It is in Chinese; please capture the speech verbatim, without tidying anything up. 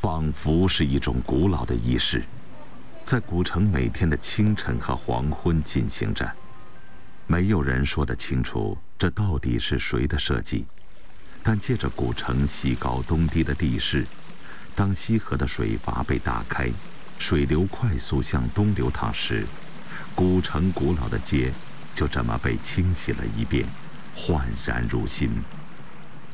仿佛是一种古老的仪式，在古城每天的清晨和黄昏进行着。没有人说得清楚这到底是谁的设计，但借着古城西高东低的地势，当西河的水阀被打开，水流快速向东流淌时，古城古老的街就这么被清洗了一遍，焕然如新。